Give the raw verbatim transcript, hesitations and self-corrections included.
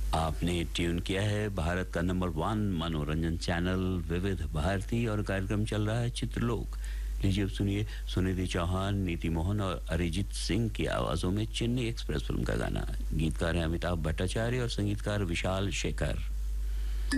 आपने ट्यून किया है भारत का नंबर वन मनोरंजन चैनल विविध भारती और कार्यक्रम चल रहा है चित्रलोक। लीजिए अब सुनिए सुनिधि चौहान, नीति मोहन और अरिजीत सिंह की आवाजों में चेन्नई एक्सप्रेस फिल्म का गाना। गीतकार हैं अमिताभ भट्टाचार्य और संगीतकार विशाल शेखर।